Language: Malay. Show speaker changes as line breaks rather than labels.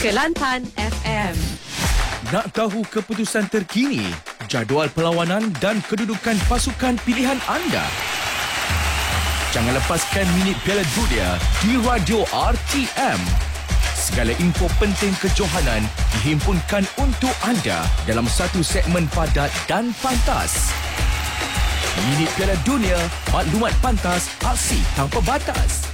Kelantan FM.
Nak tahu keputusan terkini, jadual perlawanan dan kedudukan pasukan pilihan anda? Jangan lepaskan minit Piala Dunia di Radio RTM. Segala info penting kejohanan dihimpunkan untuk anda dalam satu segmen padat dan pantas. Minit Piala Dunia, maklumat pantas, aksi tanpa batas.